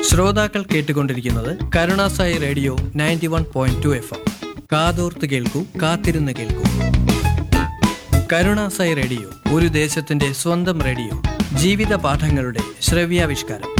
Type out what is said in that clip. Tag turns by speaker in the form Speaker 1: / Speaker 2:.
Speaker 1: ശ്രോതാക്കൾ കേട്ടുകൊണ്ടിരിക്കുന്നത് Karunasai radio 91.2 FM. കാതോർത്ത് കേൾക്കൂ, കാത്തിരുന്ന് കേൾക്കൂ. കരുണാസായി റേഡിയോ ഒരു ദേശത്തിന്റെ സ്വന്തം റേഡിയോ. ജീവിത പാഠങ്ങളുടെ ശ്രവ്യാവിഷ്കാരം.